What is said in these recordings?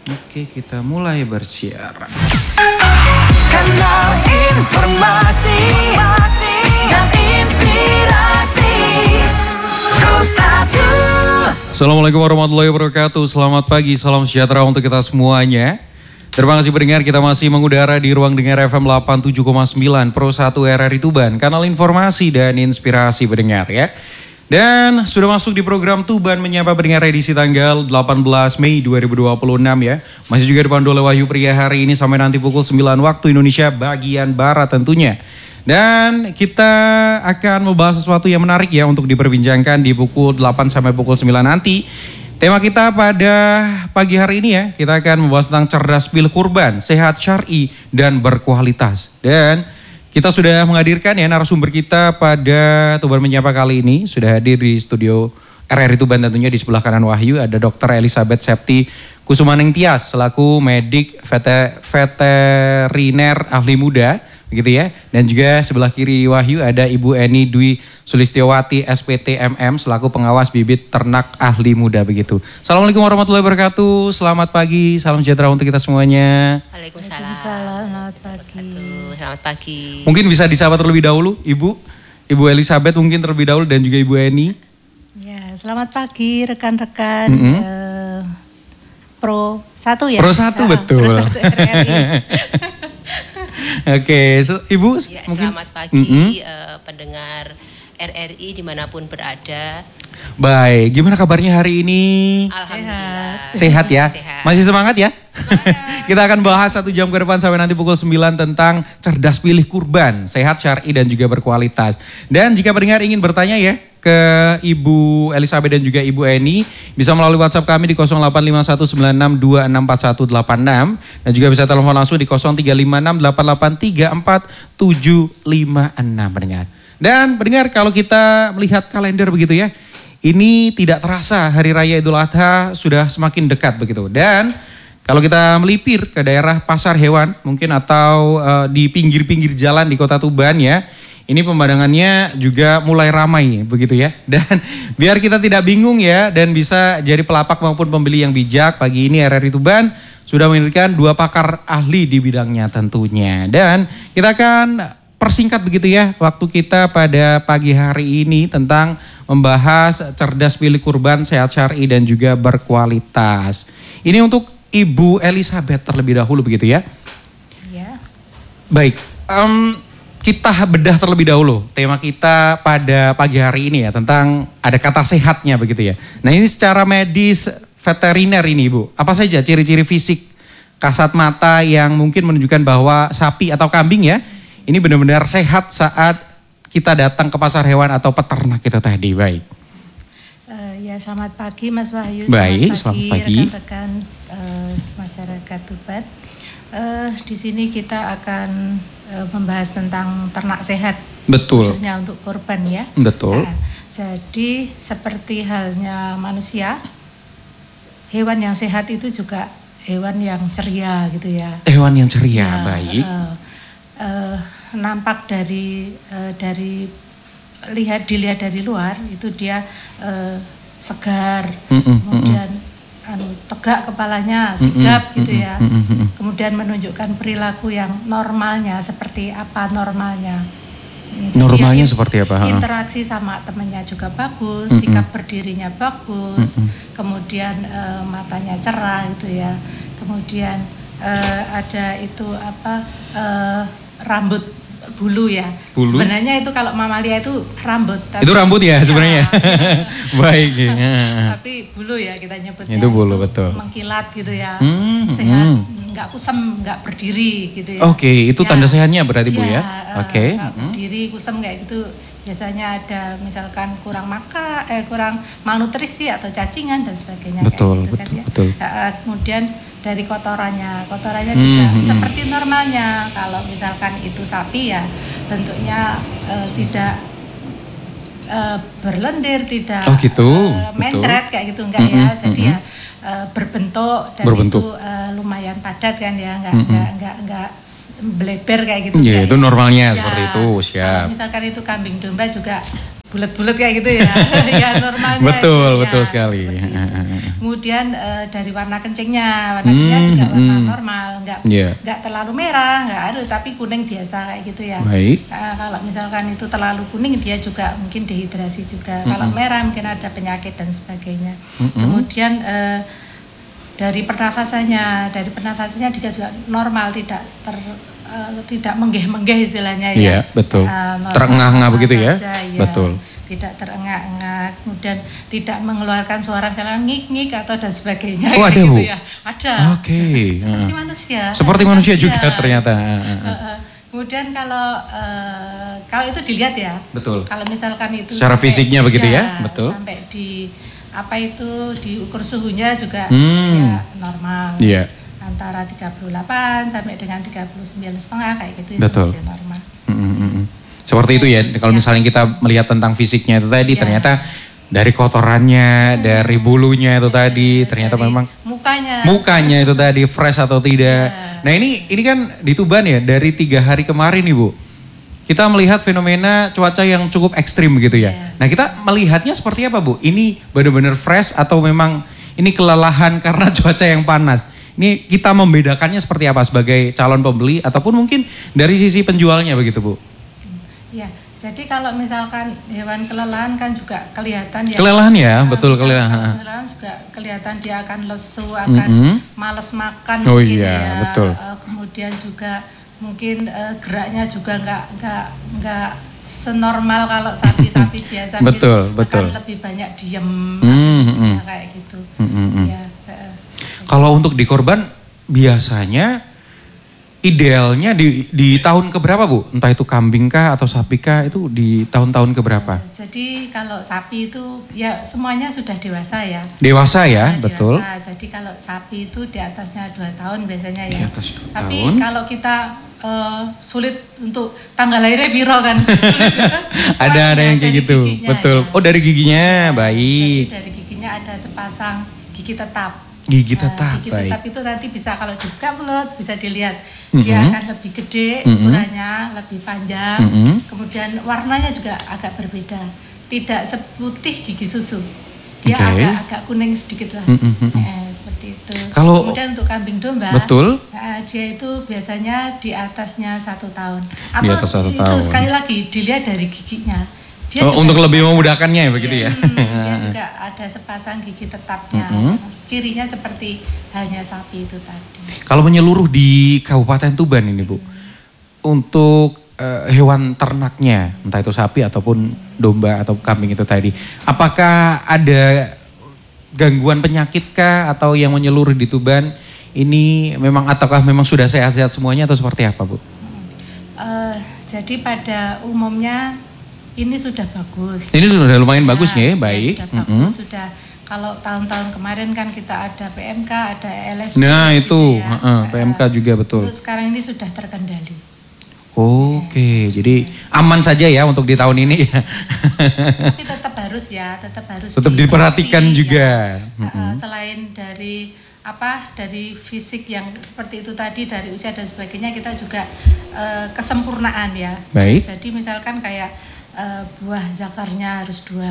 Oke, kita mulai bersiaran. Kanal informasi dan inspirasi Terus Satu. Assalamualaikum warahmatullahi wabarakatuh. Selamat pagi, salam sejahtera untuk kita semuanya. Terima kasih pendengar, kita masih mengudara di ruang dengar FM 87,9 Pro 1 RRI Tuban, kanal informasi dan inspirasi pendengar ya. Dan sudah masuk di program Tuban Menyapa Pendengar edisi tanggal 18 Mei 2026 ya. Masih juga dipandu oleh Wahyu Pria hari ini sampai nanti pukul 9 waktu Indonesia bagian Barat tentunya. Dan kita akan membahas sesuatu yang menarik ya untuk diperbincangkan di pukul 8 sampai pukul 9 nanti. Tema kita pada pagi hari ini ya, kita akan membahas tentang cerdas pilih kurban, sehat syar'i dan berkualitas. Dan kita sudah menghadirkan ya narasumber kita pada Tuban Menyapa kali ini. Sudah hadir di studio RRI Tuban tentunya di sebelah kanan Wahyu. Ada Dr. Elizabeth Septi Kusumaneng Tias selaku medik veteriner ahli muda. Begitu ya. Dan juga sebelah kiri Wahyu ada Ibu Eni Dwi Sulistiowati SPT MM selaku pengawas bibit ternak ahli muda begitu. Assalamualaikum warahmatullahi wabarakatuh. Selamat pagi, salam sejahtera untuk kita semuanya. Waalaikumsalam. Selamat pagi. Selamat pagi. Mungkin bisa disapa terlebih dahulu Ibu Elizabeth mungkin terlebih dahulu dan juga Ibu Eni. Ya, selamat pagi rekan-rekan Pro 1 ya. Pro 1 betul. Pro 1 RRI. Oke, Ibu Ya, mungkin. selamat pagi pendengar RRI dimanapun berada. Baik, gimana kabarnya hari ini? Alhamdulillah. Sehat ya? Sehat. Masih semangat ya? Kita akan bahas 1 jam ke depan sampai nanti pukul 9 tentang cerdas pilih kurban, sehat syar'i dan juga berkualitas. Dan jika pendengar ingin bertanya ya ke Ibu Elizabeth dan juga Ibu Eni, bisa melalui WhatsApp kami di 085196264186 dan juga bisa telepon langsung di 0356883476 pendengar. Dan pendengar, kalau kita melihat kalender begitu ya, ini tidak terasa hari raya Idul Adha sudah semakin dekat begitu. Dan kalau kita melipir ke daerah pasar hewan mungkin atau di pinggir-pinggir jalan di Kota Tuban ya, ini pemandangannya juga mulai ramai begitu ya. Dan biar kita tidak bingung ya dan bisa jadi pelapak maupun pembeli yang bijak, pagi ini RRI Tuban sudah menghadirkan 2 pakar ahli di bidangnya tentunya. Dan kita akan persingkat begitu ya waktu kita pada pagi hari ini tentang membahas cerdas pilih kurban, sehat syar'i dan juga berkualitas. Ini untuk Ibu Elizabeth terlebih dahulu begitu ya. Ya. Baik, kita bedah terlebih dahulu tema kita pada pagi hari ini ya tentang ada kata sehatnya begitu ya. Nah ini secara medis veteriner ini Ibu, apa saja ciri-ciri fisik kasat mata yang mungkin menunjukkan bahwa sapi atau kambing ya ini benar-benar sehat saat kita datang ke pasar hewan atau peternak itu tadi. Baik. Ya, selamat pagi Mas Wahyu. Baik, selamat pagi. Rekan-rekan masyarakat Tuban. Di sini kita akan membahas tentang ternak sehat. Betul. Khususnya untuk korban ya. Betul. Nah, jadi seperti halnya manusia, hewan yang sehat itu juga hewan yang ceria gitu ya. Hewan yang ceria, baik. Nampak dari dilihat dari luar itu dia segar, kemudian tegak kepalanya, sigap gitu ya. Kemudian menunjukkan perilaku yang normalnya seperti apa normalnya. Normalnya seperti apa? Interaksi sama temannya juga bagus, sikap berdirinya bagus, kemudian matanya cerah gitu ya. Kemudian ada itu rambut bulu ya. Bulu? Sebenarnya itu kalau mamalia itu rambut. Tapi, itu rambut ya sebenarnya. Baik. Ya. Tapi bulu ya kita nyebutnya. Itu bulu betul. Mengkilat gitu ya. Sehat, nggak kusam, nggak berdiri gitu ya. Oke, itu tanda sehatnya berarti Bu ya. Oke. Berdiri kusam kayak gitu. Biasanya ada misalkan kurang malnutrisi atau cacingan dan sebagainya. Betul, kayak gitu, betul. Kan, ya. Kemudian dari kotorannya juga seperti normalnya. Kalau misalkan itu sapi ya bentuknya tidak berlendir, tidak mencret kayak gitu enggak ya. Jadi ya berbentuk dan itu lumayan padat kan ya, enggak bleber kayak gitu. Iya, itu normalnya seperti itu, siap. Misalkan itu kambing domba juga bulat-bulat kayak gitu ya. Ya normalnya. Betul, itu, betul ya, sekali. seperti itu. Kemudian dari warna kencingnya juga warna normal, nggak terlalu merah, nggak harus, tapi kuning biasa kayak gitu ya. Baik. Kalau misalkan itu terlalu kuning, dia juga mungkin dehidrasi juga. Kalau merah mungkin ada penyakit dan sebagainya. Kemudian dari pernafasannya dia juga normal, tidak menggeh-menggeh istilahnya ya. Iya, betul. Terengah-engah begitu ya? Betul. Tidak terengah-engah, kemudian tidak mengeluarkan suara misalnya ngik-ngik atau dan sebagainya. Oh, ada, gitu Bu? Ya. Ada. Oke. Seperti manusia. Seperti manusia juga ternyata. Kemudian kalau itu dilihat ya. Betul. Kalau misalkan itu secara fisiknya begitu ya, betul. Sampai diukur suhunya juga dia normal. Iya. Antara 38 sampai dengan 39,5 kayak gitu. Betul. Masih normal. Seperti itu ya, kalau misalnya kita melihat tentang fisiknya itu tadi, ternyata dari kotorannya, dari bulunya itu tadi, ternyata dari memang mukanya itu tadi fresh atau tidak. Nah ini kan di Tuban ya, dari 3 hari kemarin nih Bu, kita melihat fenomena cuaca yang cukup ekstrim begitu ya. Nah kita melihatnya seperti apa Bu? Ini benar-benar fresh atau memang ini kelelahan karena cuaca yang panas? Ini kita membedakannya seperti apa sebagai calon pembeli ataupun mungkin dari sisi penjualnya begitu Bu? Ya, jadi kalau misalkan hewan kelelahan kan juga kelihatan ya. Kelelahan ya, betul kelelahan. Kelelahan juga kelihatan dia akan lesu, akan malas makan. Oh mungkin iya, ya. betul. Kemudian juga mungkin geraknya juga nggak senormal kalau sapi-sapi biasa. Betul. Akan lebih banyak diem, kayak gitu. Ya, kalau untuk di korban biasanya idealnya di tahun keberapa Bu? Entah itu kambing kah atau sapi kah, itu di tahun-tahun keberapa? Jadi kalau sapi itu ya semuanya sudah dewasa ya. Dewasa ya, betul. Dewasa. Jadi kalau sapi itu di atasnya 2 tahun biasanya ya. Di atas 2 Tapi tahun. kalau kita sulit untuk tanggal lahirnya biro kan. Sulit, ada yang kayak gitu, betul. Ya. Oh dari giginya, baik. Jadi dari giginya ada sepasang gigi tetap. Gigi tetap, gigi baik. tetap itu nanti bisa kalau dibuka mulut bisa dilihat dia akan lebih gede ukurannya, lebih panjang, kemudian warnanya juga agak berbeda, tidak seputih gigi susu, dia agak kuning sedikit lah, seperti itu. Kemudian untuk kambing domba, betul. Dia itu biasanya di atasnya 1 tahun, Di atas 1 itu tahun. sekali lagi dilihat dari giginya. Untuk lebih memudahkannya ya begitu ya. Dia juga ada sepasang gigi tetapnya. Cirinya seperti halnya sapi itu tadi. Kalau menyeluruh di Kabupaten Tuban ini Bu, untuk hewan ternaknya, entah itu sapi ataupun domba atau kambing itu tadi, apakah ada gangguan penyakit kah atau yang menyeluruh di Tuban ini ataukah memang sudah sehat-sehat semuanya atau seperti apa Bu? Jadi pada umumnya ini sudah bagus. Ini sudah lumayan bagus ya, baik. Sudah bagus, sudah. Kalau tahun-tahun kemarin kan kita ada PMK, ada LSD. Nah itu, gitu ya. PMK juga betul. Untuk sekarang ini sudah terkendali. Oke, jadi aman saja ya untuk di tahun ini ya. Tapi tetap harus tetap diperhatikan juga. Selain dari dari fisik yang seperti itu tadi, dari usia dan sebagainya, kita juga kesempurnaan ya. Baik. Jadi misalkan kayak buah zakarnya harus 2,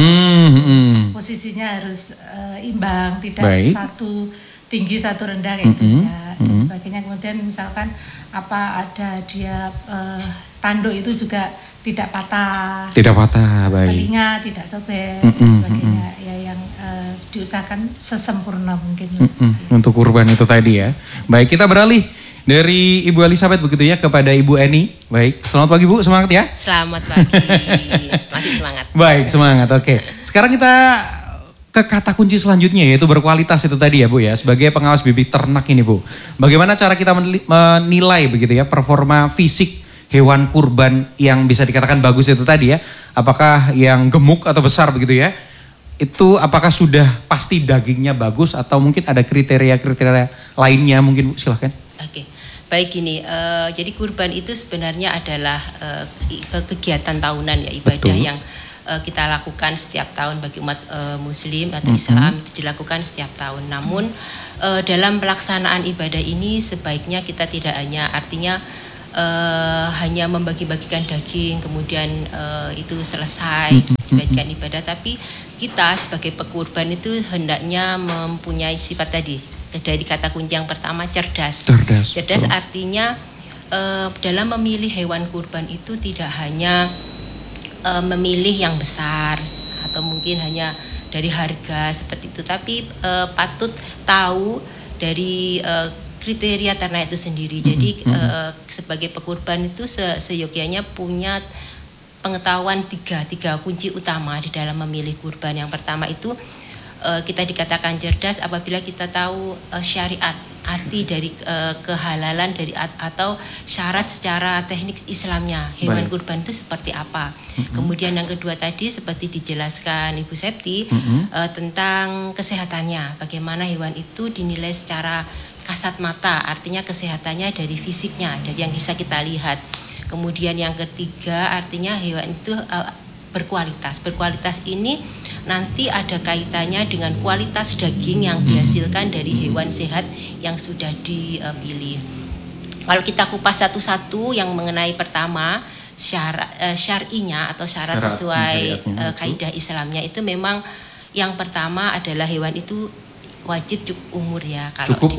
posisinya harus imbang, tidak satu tinggi satu rendah kayak gitu ya, dan sebagainya. Kemudian misalkan ada dia tanduk itu juga tidak patah, baik. telinga tidak sobek, dan sebagainya ya, yang diusahakan sesempurna mungkin. Untuk kurban itu tadi ya. Baik, kita beralih dari Ibu Elizabeth begitu ya kepada Ibu Eni. Baik, selamat pagi Bu, semangat ya. Selamat pagi, masih semangat. Baik, semangat, oke. Sekarang kita ke kata kunci selanjutnya yaitu berkualitas itu tadi ya Bu ya. Sebagai pengawas bibit ternak ini Bu, bagaimana cara kita menilai begitu ya performa fisik hewan kurban yang bisa dikatakan bagus itu tadi ya. Apakah yang gemuk atau besar begitu ya, itu apakah sudah pasti dagingnya bagus atau mungkin ada kriteria-kriteria lainnya mungkin Bu, silahkan. Oke. Baik gini, jadi kurban itu sebenarnya adalah kegiatan tahunan ya, ibadah yang kita lakukan setiap tahun bagi umat Muslim atau Islam, itu dilakukan setiap tahun. Namun dalam pelaksanaan ibadah ini sebaiknya kita tidak hanya artinya hanya membagi-bagikan daging kemudian itu selesai dibagikan ibadah, tapi kita sebagai pekurban itu hendaknya mempunyai sifat tadi, dari kata kunci yang pertama cerdas artinya dalam memilih hewan kurban itu tidak hanya memilih yang besar atau mungkin hanya dari harga seperti itu, tapi patut tahu dari kriteria ternak itu sendiri. Jadi sebagai pekurban itu seyogyanya punya pengetahuan tiga kunci utama di dalam memilih kurban. Yang pertama itu kita dikatakan cerdas apabila kita tahu syariat, arti dari kehalalan dari atau syarat secara teknik Islamnya hewan kurban itu seperti apa. Kemudian yang kedua tadi seperti dijelaskan Ibu Septi tentang kesehatannya, bagaimana hewan itu dinilai secara kasat mata, artinya kesehatannya dari fisiknya, dari yang bisa kita lihat. Kemudian yang ketiga artinya hewan itu berkualitas. Berkualitas ini nanti ada kaitannya dengan kualitas daging yang dihasilkan dari hewan sehat yang sudah dipilih. Kalau kita kupas satu-satu yang mengenai pertama syar'inya atau syarat sesuai kaidah Islamnya itu memang yang pertama adalah hewan itu wajib cukup umur ya. Kalau cukup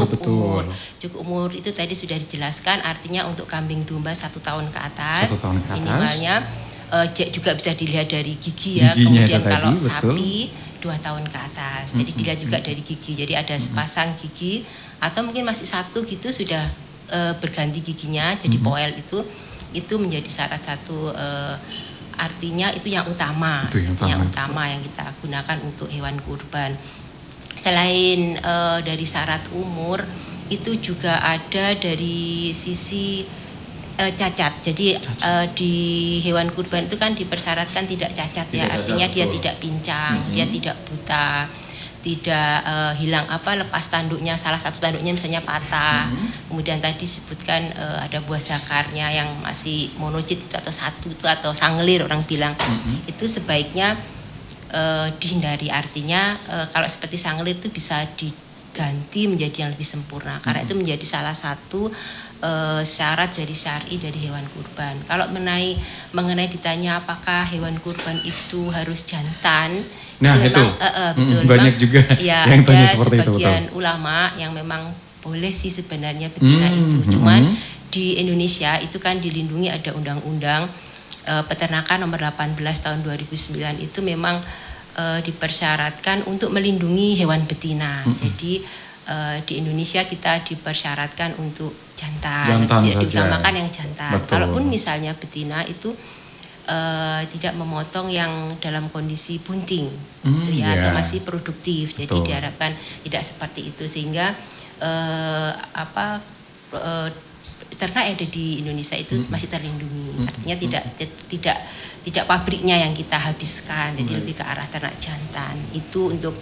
umur itu tadi sudah dijelaskan, artinya untuk kambing domba 1 tahun ke atas, minimalnya juga bisa dilihat dari gigi ya. Kemudian kalau sapi 2 tahun ke atas, jadi dilihat juga dari gigi. Jadi ada sepasang gigi atau mungkin masih satu gitu sudah berganti giginya, jadi poel itu menjadi salah satu artinya itu yang utama, yang utama yang kita gunakan untuk hewan kurban. Selain dari syarat umur, itu juga ada dari sisi cacat. Jadi di hewan kurban itu kan dipersyaratkan tidak cacat ya, artinya dia tidak pincang, dia tidak buta, tidak hilang lepas tanduknya, salah satu tanduknya misalnya patah. Kemudian tadi disebutkan ada buah zakarnya yang masih monocit itu atau satu itu atau sangelir orang bilang, itu sebaiknya dihindari. Artinya kalau seperti sangelir itu bisa diganti menjadi yang lebih sempurna, karena itu menjadi salah satu syarat jadi syar'i dari hewan kurban. Kalau mengenai ditanya apakah hewan kurban itu harus jantan, nah itu betul, banyak juga ya, yang tanya ada seperti itu. Sebagian ulama yang memang boleh sih sebenarnya betina itu, cuman di Indonesia itu kan dilindungi ada undang-undang peternakan nomor 18 tahun 2009 itu memang dipersyaratkan untuk melindungi hewan betina. Jadi di Indonesia kita dipersyaratkan untuk jantan diutamakan yang jantan. Kalaupun misalnya betina itu tidak memotong yang dalam kondisi bunting, gitu ya, atau masih produktif. Jadi diharapkan tidak seperti itu, sehingga ternak yang ada di Indonesia itu masih terlindungi. Artinya tidak pabriknya yang kita habiskan, jadi lebih ke arah ternak jantan. Itu untuk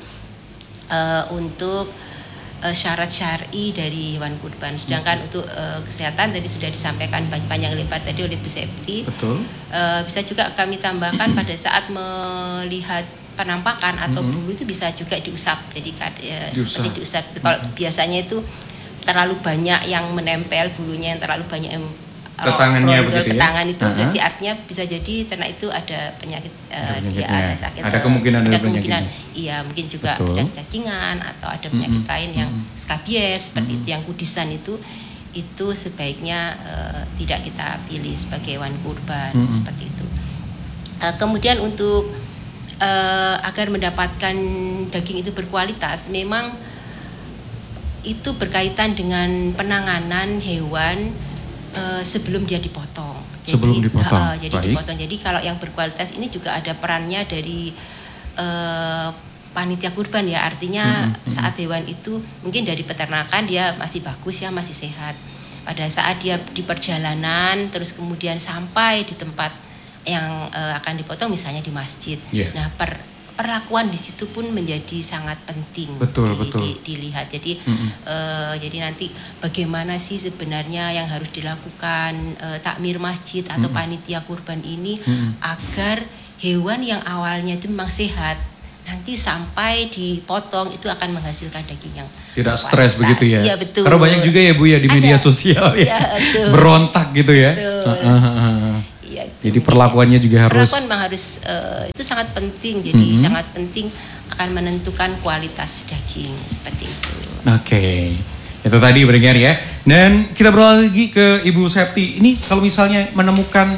syarat syar'i dari hewan kurban. Sedangkan untuk kesehatan tadi sudah disampaikan panjang lebar tadi oleh Bu Septi. Bisa juga kami tambahkan pada saat melihat penampakan atau bulu itu bisa juga diusap. Jadi seperti diusap. Kalau biasanya itu terlalu banyak yang menempel bulunya, yang terlalu banyak yang ke tangannya begitu ya? Tangan itu berarti artinya bisa jadi ternak itu ada penyakit, dia ada sakit, ada kemungkinan iya, mungkin juga ada cacingan atau ada penyakit lain yang skabies seperti itu, yang kudisan itu sebaiknya tidak kita pilih sebagai hewan kurban seperti itu. Kemudian untuk agar mendapatkan daging itu berkualitas, memang itu berkaitan dengan penanganan hewan sebelum dia dipotong. Jadi dipotong. Jadi kalau yang berkualitas ini juga ada perannya dari panitia kurban ya. Artinya saat hewan itu mungkin dari peternakan dia masih bagus ya, masih sehat. Pada saat dia di perjalanan terus kemudian sampai di tempat yang akan dipotong, misalnya di masjid. Nah, perlakuan di situ pun menjadi sangat penting dilihat. Jadi jadi nanti bagaimana sih sebenarnya yang harus dilakukan takmir masjid atau panitia kurban ini agar hewan yang awalnya itu memang sehat nanti sampai dipotong itu akan menghasilkan daging yang tidak stres begitu ya. Iya betul. Karena banyak juga ya Bu ya di media sosial ya. Iya, betul. Berontak gitu ya. Betul. Iya, jadi perlakuannya juga harus. Perlakuan memang harus itu sangat penting. Jadi sangat penting akan menentukan kualitas daging seperti itu. Oke. Itu tadi berdengar ya. Dan kita beralih lagi ke Ibu Septi. Ini kalau misalnya menemukan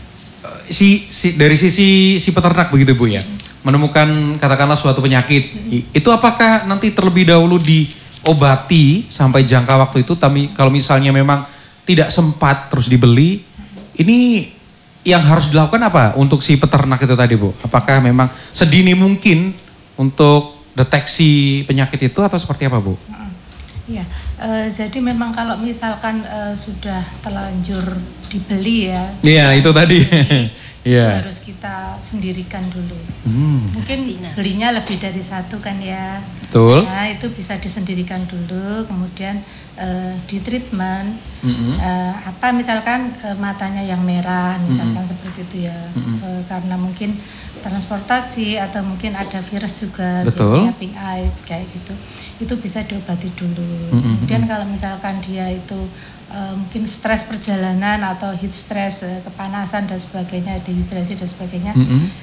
dari sisi si peternak begitu Bu ya. Menemukan katakanlah suatu penyakit. Itu apakah nanti terlebih dahulu diobati sampai jangka waktu itu? Tapi kalau misalnya memang tidak sempat terus dibeli, ini yang harus dilakukan apa untuk si peternak itu tadi Bu? Apakah memang sedini mungkin untuk deteksi penyakit itu atau seperti apa Bu? Iya, jadi memang kalau misalkan sudah terlanjur dibeli ya. Iya, itu tadi. Iya. Itu harus kita sendirikan dulu. Mungkin belinya lebih dari satu kan ya. Betul. Nah, itu bisa disendirikan dulu, kemudian di treatment. Apa misalkan matanya yang merah, misalkan seperti itu ya. Karena mungkin transportasi atau mungkin ada virus juga, biasanya pink eyes kayak gitu. Itu bisa diobati dulu. Kemudian kalau misalkan dia itu mungkin stres perjalanan atau heat stress, kepanasan dan sebagainya, dehidrasi dan sebagainya,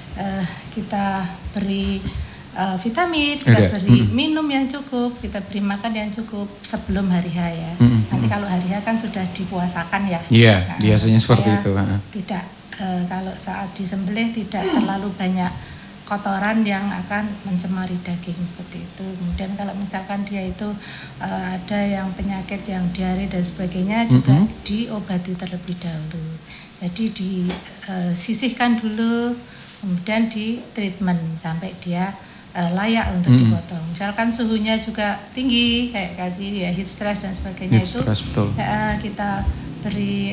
kita beri vitamin, kita beri minum yang cukup, kita beri makan yang cukup sebelum hari H ya. Nanti kalau hari H kan sudah dipuasakan ya. Iya, biasanya seperti itu. Tidak, kalau saat disembelih tidak terlalu banyak kotoran yang akan mencemari daging seperti itu. Kemudian kalau misalkan dia itu ada yang penyakit yang diare dan sebagainya juga diobati terlebih dahulu. Jadi disisihkan dulu, kemudian di treatment sampai dia layak untuk dipotong. Misalkan suhunya juga tinggi kayak tadi ya, heat stress dan sebagainya, itu kita beri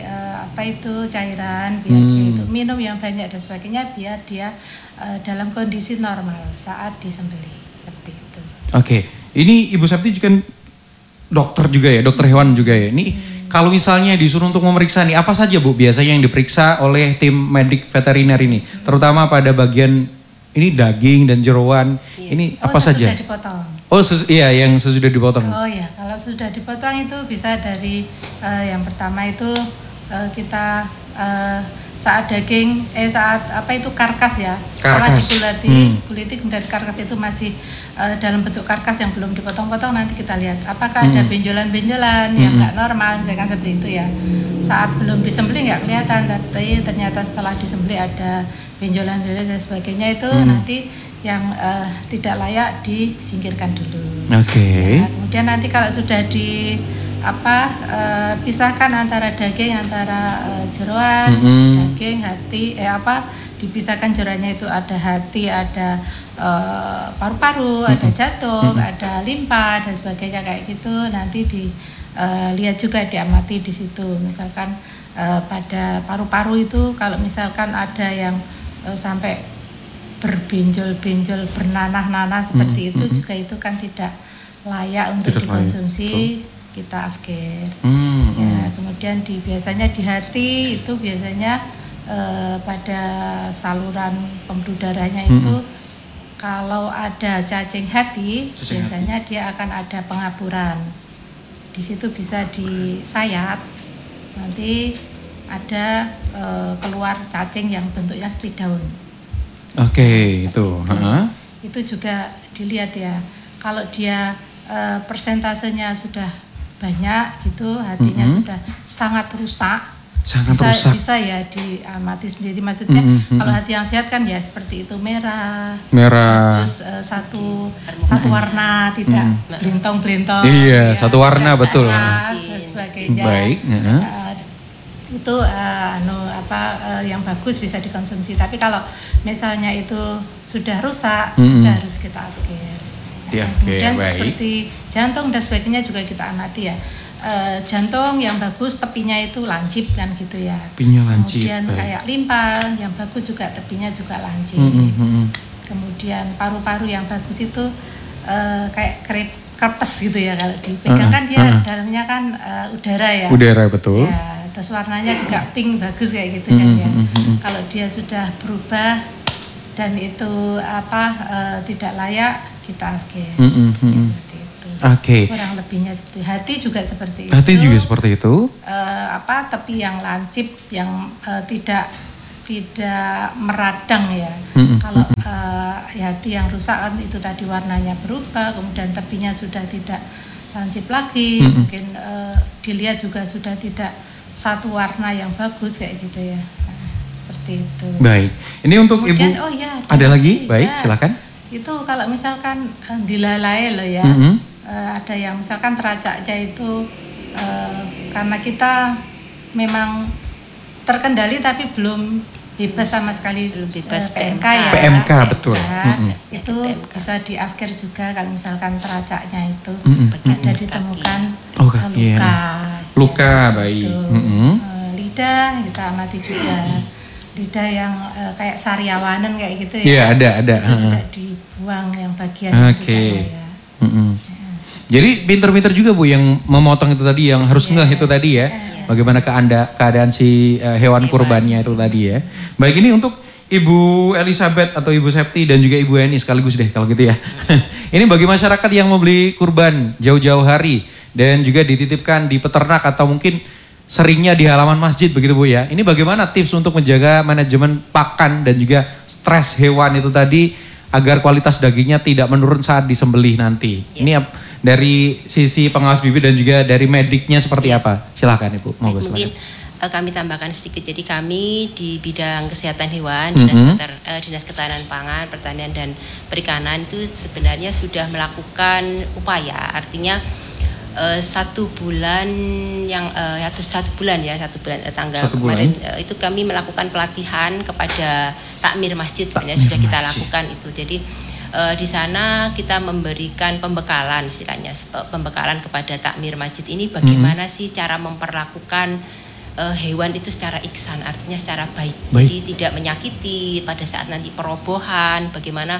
cairan biar dia itu minum yang banyak dan sebagainya biar dia dalam kondisi normal saat disembelih seperti itu. Oke, ini Ibu Septi juga dokter juga ya, dokter hewan juga ya. Ini kalau misalnya disuruh untuk memeriksa nih, apa saja Bu biasanya yang diperiksa oleh tim medik veteriner ini, terutama pada bagian ini daging dan jeroan, ini apa saja? Sudah dipotong. Iya, yang sesudah dipotong. Oh ya, kalau sudah dipotong itu bisa dari yang pertama itu kita saat daging karkas ya, setelah dikuliti kemudian karkas itu masih dalam bentuk karkas yang belum dipotong-potong, nanti kita lihat apakah ada benjolan-benjolan yang nggak normal misalkan seperti itu ya. Saat belum disembelih nggak kelihatan, tapi ternyata setelah disembelih ada benjolan-benjolan dan sebagainya, itu nanti yang tidak layak disingkirkan dulu. Oke. Nah, kemudian nanti kalau sudah pisahkan antara daging, antara jeroan, daging, hati, dipisahkan jeroannya itu ada hati, ada paru-paru, ada jantung, ada limpa dan sebagainya kayak gitu. Nanti dilihat juga, diamati di situ. Misalkan pada paru-paru itu kalau misalkan ada yang sampai berbenjol-benjol, bernanah-nanah seperti itu juga itu kan tidak layak untuk dikonsumsi. Kita afkir. Ya, kemudian biasanya di hati itu biasanya pada saluran pembuluh darahnya itu kalau ada cacing hati biasanya dia akan ada pengapuran. Di situ bisa disayat, nanti ada keluar cacing yang bentuknya seperti daun. Oke, itu. Itu juga dilihat ya. Kalau dia persentasenya sudah banyak gitu, hatinya sudah sangat rusak, bisa ya diamati sendiri. Maksudnya kalau hati yang sehat kan ya seperti itu, merah, terus satu warna, tidak belintong-belintong. Iya, ya, satu warna betul. Sebagainya. Baik. Itu yang bagus bisa dikonsumsi. Tapi kalau misalnya itu sudah rusak, sudah harus kita afkir. Kemudian seperti jantung dan sebagainya juga kita amati ya. Jantung yang bagus tepinya itu lancip kan gitu ya. Tepinya lancip. Kemudian kayak limpa yang bagus juga tepinya juga lancip. Kemudian paru-paru yang bagus itu kayak kerpes gitu ya, kalau dipegang kan dia dalamnya kan udara ya. Udara betul. Ya, terus warnanya juga pink bagus kayak gitu kan ya. Kalau dia sudah berubah dan itu tidak layak, kita akhir. Seperti itu. Oke. Kurang lebihnya seperti hati juga seperti itu. Hati juga seperti itu. Tepi yang lancip, yang tidak meradang ya. Kalau hati yang rusak kan itu tadi warnanya berubah, kemudian tepinya sudah tidak lancip lagi, mungkin dilihat juga sudah tidak satu warna yang bagus kayak gitu ya. Seperti itu. Baik. Ini untuk kemudian, Ibu. Ya, ada lagi? Baik, silakan. Itu kalau misalkan dilalai loh ya. Ada yang misalkan teracaknya itu karena kita memang terkendali tapi belum bebas sama sekali, bebas PMK ya. PMK betul. Itu PMK. Bisa diakhir juga kalau misalkan teracaknya itu ada ditemukan luka bayi. Lidah kita amati juga. Lidah yang kayak sariawanan kayak gitu ya. Iya, ada. Itu juga dibuang yang bagian itu ya. Jadi pinter-pinter juga Bu yang memotong itu tadi, yang harus ngeh itu tadi ya. Bagaimana keadaan si hewan kurbannya itu tadi ya. Baik, ini untuk Ibu Elizabeth atau Ibu Septi dan juga Ibu Eni sekaligus deh kalau gitu ya. Ini bagi masyarakat yang mau beli kurban jauh-jauh hari dan juga dititipkan di peternak atau mungkin seringnya di halaman masjid begitu Bu ya. Ini bagaimana tips untuk menjaga manajemen pakan dan juga stres hewan itu tadi agar kualitas dagingnya tidak menurun saat disembelih nanti. Ini dari sisi pengawas bibit dan juga dari mediknya seperti apa? Silakan Ibu. Mungkin kami tambahkan sedikit. Jadi kami di bidang kesehatan hewan, Dinas Ketahanan Pangan, Pertanian dan Perikanan itu sebenarnya sudah melakukan upaya. Artinya 1 bulan tanggal kemarin itu kami melakukan pelatihan kepada takmir masjid sebenarnya sudah kita lakukan itu. Jadi di sana kita memberikan pembekalan istilahnya, pembekalan kepada takmir masjid ini bagaimana sih cara memperlakukan hewan itu secara ihsan, artinya secara baik. Jadi tidak menyakiti pada saat nanti perobohan, bagaimana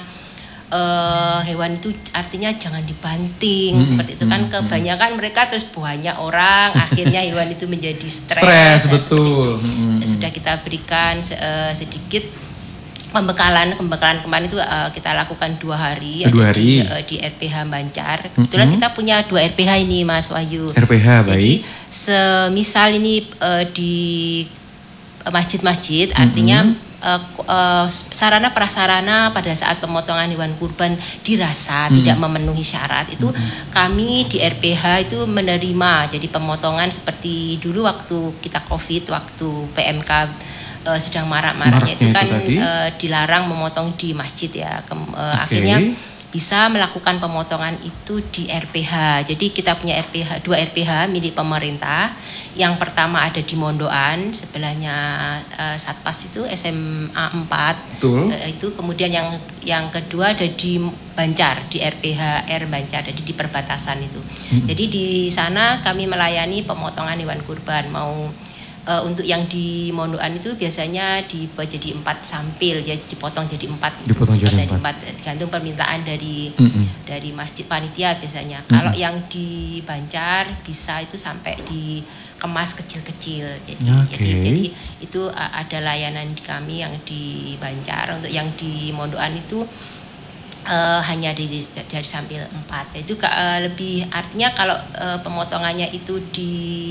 hewan itu artinya jangan dibanting seperti itu kan kebanyakan mereka terus banyak orang akhirnya hewan itu menjadi stres betul. Sudah kita berikan sedikit pembekalan kemarin itu kita lakukan 2 hari, di RPH Banjar. Kebetulan kita punya 2 RPH ini Mas Wahyu. RPH baik. Jadi semisal ini di masjid-masjid artinya sarana prasarana pada saat pemotongan hewan kurban dirasa tidak memenuhi syarat itu kami di RPH itu menerima. Jadi pemotongan seperti dulu waktu kita Covid, waktu PMK sedang marak-maraknya itu kan dilarang memotong di masjid ya. Akhirnya bisa melakukan pemotongan itu di RPH. Jadi kita punya RPH, 2 RPH milik pemerintah. Yang pertama ada di Mondoan, sebelahnya Satpas itu SMA 4. Itu kemudian yang kedua ada di Banjar, di RPH R Banjar, jadi di perbatasan itu. Jadi di sana kami melayani pemotongan hewan kurban. Untuk yang di Mondoan itu biasanya dibuat jadi 4 sampil, ya dipotong jadi 4. Tergantung permintaan dari masjid panitia biasanya. Kalau yang di Banjar bisa itu sampai dikemas kecil-kecil. Jadi itu ada layanan di kami yang di Banjar. Untuk yang di Mondoan itu hanya dari sampil 4. Itu lebih artinya kalau pemotongannya itu di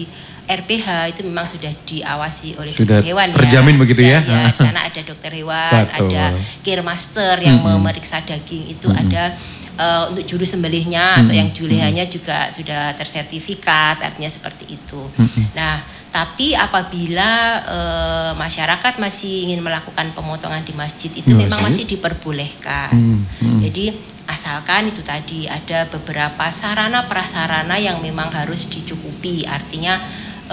RPH itu memang sudah diawasi oleh dokter hewan terjamin begitu ya. Di sana ada dokter hewan, ada care master yang memeriksa daging itu ada untuk juru sembelihnya atau yang julehannya juga sudah tersertifikat, artinya seperti itu. Nah, tapi apabila masyarakat masih ingin melakukan pemotongan di masjid itu memang masih diperbolehkan. Jadi asalkan itu tadi ada beberapa sarana prasarana yang memang harus dicukupi, artinya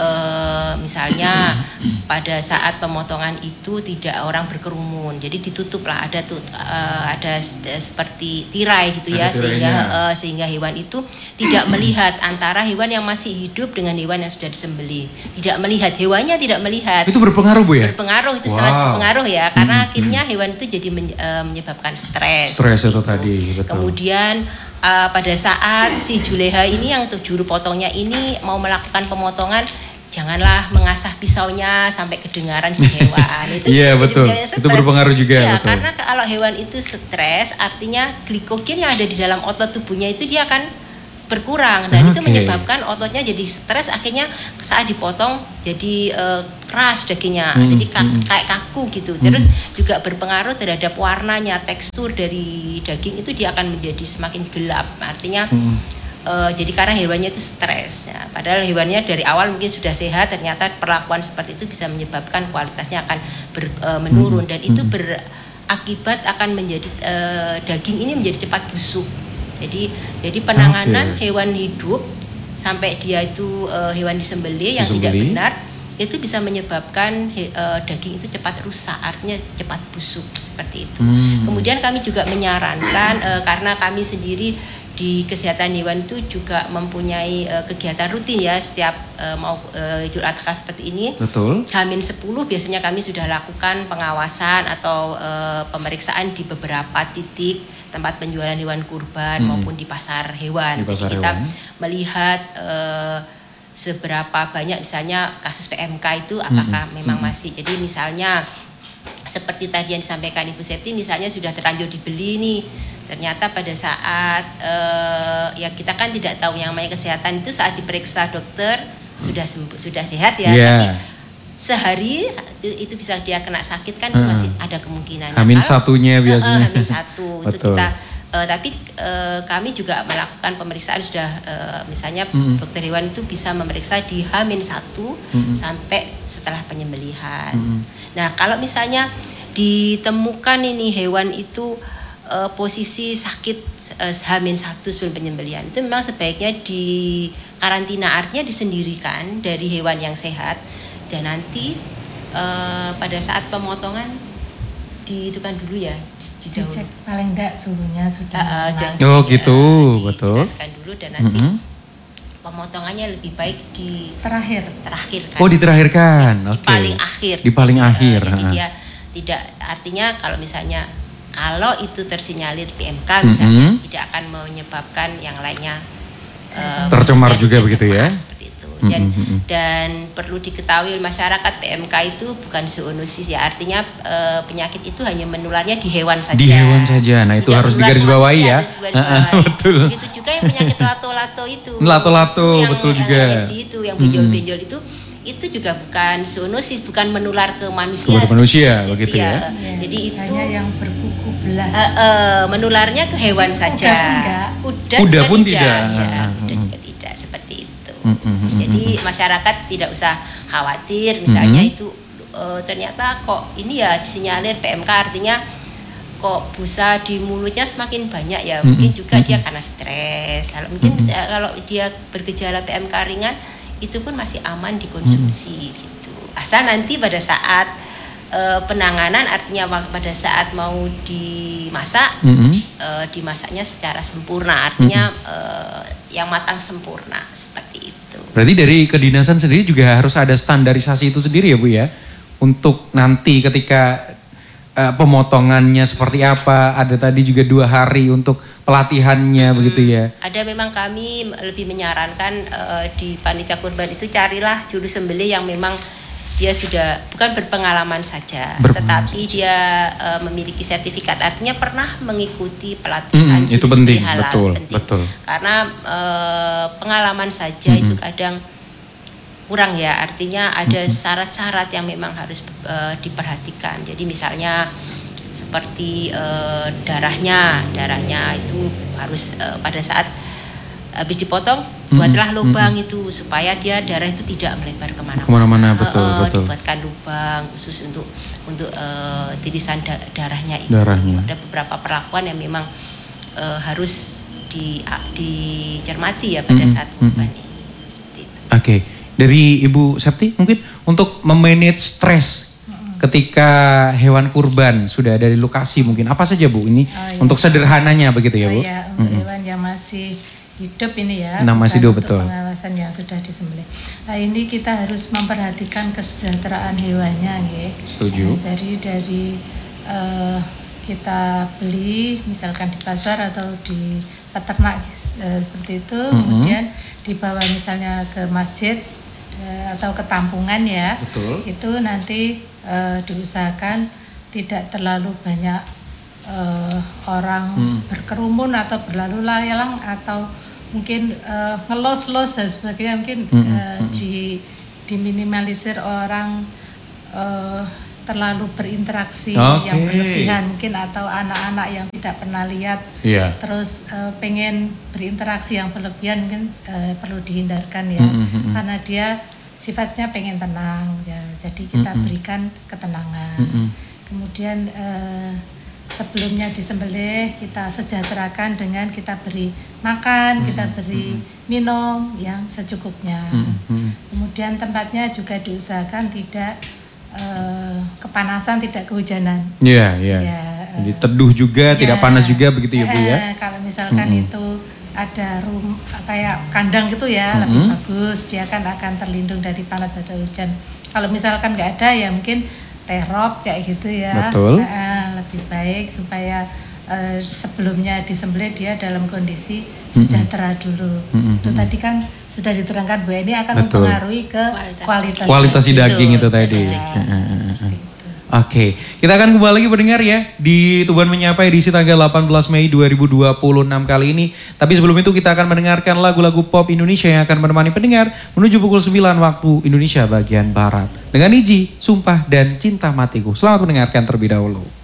misalnya pada saat pemotongan itu tidak orang berkerumun, jadi ditutuplah, ada seperti tirai gitu ya, sehingga hewan itu tidak melihat antara hewan yang masih hidup dengan hewan yang sudah disembelih, tidak melihat, hewannya tidak melihat. Itu berpengaruh Bu ya? Berpengaruh, itu sangat berpengaruh ya, karena akhirnya hewan itu jadi menyebabkan stres itu tadi, betul. Kemudian pada saat si juleha ini yang juru potongnya ini mau melakukan pemotongan, janganlah mengasah pisaunya sampai kedengaran si hewan. Itu Iya, jadi betul. menyebabkan Itu stres. berpengaruh juga, Iya, betul. karena kalau hewan itu stres, artinya glikogen yang ada di dalam otot tubuhnya itu dia akan berkurang, dan itu Oke. menyebabkan ototnya jadi stres, akhirnya saat dipotong jadi keras dagingnya, jadi kayak kaku gitu. Terus juga berpengaruh terhadap warnanya, tekstur dari daging itu dia akan menjadi semakin gelap, artinya jadi karena hewannya itu stres. Ya, padahal hewannya dari awal mungkin sudah sehat, ternyata perlakuan seperti itu bisa menyebabkan kualitasnya akan menurun, dan itu berakibat akan menjadi daging ini menjadi cepat busuk. Jadi penanganan hewan hidup sampai dia itu hewan disembelih yang tidak benar itu bisa menyebabkan daging itu cepat rusak, artinya cepat busuk seperti itu. Kemudian kami juga menyarankan karena kami sendiri di kesehatan hewan itu juga mempunyai kegiatan rutin ya setiap mau Idul Adha seperti ini. Betul. H-10 biasanya kami sudah lakukan pengawasan atau pemeriksaan di beberapa titik tempat penjualan hewan kurban maupun di pasar hewan. Di pasar Jadi kita hewan. melihat seberapa banyak misalnya kasus PMK itu apakah memang masih. Jadi misalnya seperti tadi yang disampaikan Ibu Septi, misalnya sudah terlanjur dibeli nih, ternyata pada saat ya kita kan tidak tahu yang namanya kesehatan itu saat diperiksa dokter sudah sembuh, sudah sehat ya, tapi sehari itu bisa dia kena sakit kan, itu masih ada kemungkinan. Hamin satunya biasanya. Hamin satu itu Betul. kita tapi kami juga melakukan pemeriksaan sudah misalnya dokter hewan itu bisa memeriksa di H-1 sampai setelah penyembelihan. Nah, kalau misalnya ditemukan ini hewan itu posisi sakit H-1 sebelum penyembelihan, itu memang sebaiknya di karantina, artinya disendirikan dari hewan yang sehat, dan nanti pada saat pemotongan dihidupkan dulu ya, Dicek paling enggak suhunya sudah normal. Oh gitu, betul. Dihidupkan dulu, dan nanti pemotongannya lebih baik di Terakhir. kan. Oh, diterakhirkan. Oke. Di paling akhir. Di paling akhir. Jadi dia tidak, artinya kalau itu tersinyalir PMK misalnya, tidak akan menyebabkan yang lainnya tercemar juga begitu ya. Seperti itu. Dan perlu diketahui masyarakat, PMK itu bukan zoonosis ya, artinya penyakit itu hanya menularnya di hewan saja. Di hewan saja. Nah, itu Tidak harus menular digarisbawahi manusia, ya. harus digarisbawahi. Betul. Begitu juga yang penyakit lato-lato itu. Lato-lato, Yang betul juga. LSD itu, yang benjol-benjol itu juga bukan zoonosis, bukan menular ke manusia. Kepada manusia, begitu ya. Jadi itu hanya yang berkuku belah. menularnya ke hewan saja. Kuda Kuda juga pun tidak. tidak. Ya, kuda juga tidak, seperti itu. Jadi masyarakat tidak usah khawatir misalnya itu ternyata kok ini ya disinyalir PMK, artinya kok busa di mulutnya semakin banyak ya, mungkin juga dia karena stres. Kalau dia bergejala PMK ringan itu pun masih aman dikonsumsi gitu. Asal nanti pada saat penanganan, artinya pada saat mau dimasak, dimasaknya secara sempurna, artinya yang matang sempurna, seperti itu. Berarti dari kedinasan sendiri juga harus ada standarisasi itu sendiri ya Bu ya? Untuk nanti ketika pemotongannya seperti apa, ada tadi juga 2 hari untuk pelatihannya begitu ya? Ada, memang kami lebih menyarankan di panitia kurban itu carilah juru sembelih yang memang dia sudah bukan berpengalaman saja, tetapi dia memiliki sertifikat, artinya pernah mengikuti pelatihan itu juru penting, sembelih halal. betul. Karena pengalaman saja itu kadang kurang ya, artinya ada syarat-syarat yang memang harus diperhatikan. Jadi misalnya seperti darahnya itu harus pada saat habis dipotong buatlah lubang itu supaya darah itu tidak melebar kemana-mana. Betul. Dibuatkan lubang khusus untuk tirisan darahnya itu. Ada beberapa perlakuan yang memang harus dicermati ya pada saat kurban ini. Seperti itu. Oke. Dari Ibu Septi mungkin untuk memanage stres ketika hewan kurban sudah ada di lokasi, mungkin apa saja Bu ini untuk sederhananya begitu ya Bu? Iya, untuk hewan yang masih hidup ini ya. Masih hidup, betul. Pengawasan yang sudah disembelih. Nah, ini kita harus memperhatikan kesejahteraan hewannya nggih. Setuju. Jadi dari kita beli misalkan di pasar atau di peternak seperti itu, kemudian dibawa misalnya ke masjid atau ketampungan ya. Betul. Itu nanti diusahakan tidak terlalu banyak orang berkerumun atau berlalu lalang atau mungkin ngelos-los dan sebagainya, mungkin diminimalisir orang terlalu berinteraksi yang berlebihan mungkin, atau anak-anak yang tidak pernah lihat terus pengen berinteraksi yang berlebihan mungkin perlu dihindarkan ya, karena dia sifatnya pengen tenang ya, jadi kita berikan ketenangan. Kemudian sebelumnya disembelih kita sejahterakan dengan kita beri makan, kita beri minum yang secukupnya. Kemudian tempatnya juga diusahakan tidak kepanasan, tidak kehujanan. Iya. Jadi teduh juga, tidak panas juga begitu ya Bu ya. Kalau misalkan itu ada kayak kandang gitu ya, lebih bagus, dia kan akan terlindung dari panas atau hujan. Kalau misalkan nggak ada ya mungkin terop kayak gitu ya. Betul. Lebih baik supaya sebelumnya disembelih dia dalam kondisi sejahtera dulu. Itu tadi kan sudah diterangkan Bu, ini akan mempengaruhi ke kualitas si daging itu tadi. Oke, kita akan kembali lagi mendengar ya di Tuban Menyapa edisi tanggal 18 Mei 2026 kali ini. Tapi sebelum itu kita akan mendengarkan lagu-lagu pop Indonesia yang akan menemani pendengar menuju pukul 9 waktu Indonesia bagian Barat. Dengan Niji, Sumpah dan Cinta Matiku. Selamat mendengarkan terlebih dahulu.